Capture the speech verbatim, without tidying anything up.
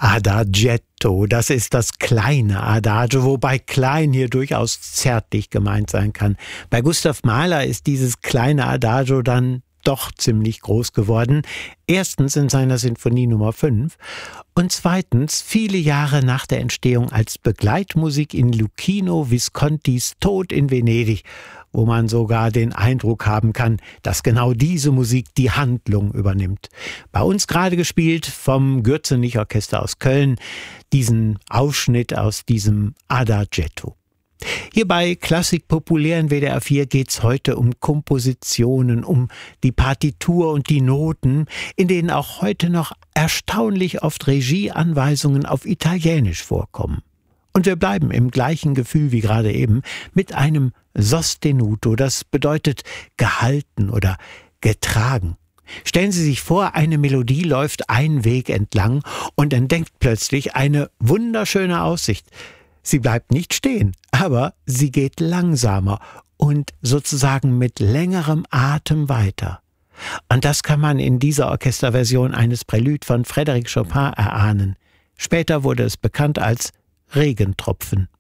Adagietto, das ist das kleine Adagio, wobei klein hier durchaus zärtlich gemeint sein kann. Bei Gustav Mahler ist dieses kleine Adagio dann doch ziemlich groß geworden. Erstens in seiner Sinfonie Nummer fünf und zweitens viele Jahre nach der Entstehung als Begleitmusik in Luchino Viscontis Tod in Venedig, wo man sogar den Eindruck haben kann, dass genau diese Musik die Handlung übernimmt. Bei uns gerade gespielt vom Gürzenich-Orchester aus Köln, diesen Ausschnitt aus diesem Adagietto. Hier bei Klassik Populär in W D R vier geht's heute um Kompositionen, um die Partitur und die Noten, in denen auch heute noch erstaunlich oft Regieanweisungen auf Italienisch vorkommen. Und wir bleiben im gleichen Gefühl wie gerade eben mit einem Sostenuto, das bedeutet gehalten oder getragen. Stellen Sie sich vor, eine Melodie läuft einen Weg entlang und entdeckt plötzlich eine wunderschöne Aussicht. Sie bleibt nicht stehen, aber sie geht langsamer und sozusagen mit längerem Atem weiter. Und das kann man in dieser Orchesterversion eines Prälude von Frédéric Chopin erahnen. Später wurde es bekannt als Regentropfen.